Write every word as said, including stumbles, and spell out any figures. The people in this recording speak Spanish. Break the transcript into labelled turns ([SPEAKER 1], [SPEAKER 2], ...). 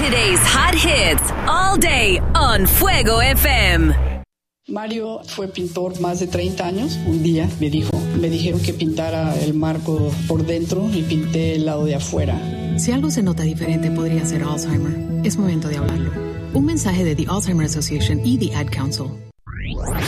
[SPEAKER 1] Today's hot hits all day on Fuego F M.
[SPEAKER 2] Mario fue pintor más de treinta años. Un día me dijo, me dijeron que pintara el marco por dentro y pinté el lado de afuera.
[SPEAKER 3] Si algo se nota diferente podría ser Alzheimer. Es momento de hablarlo. Un mensaje de The Alzheimer Association y The Ad Council.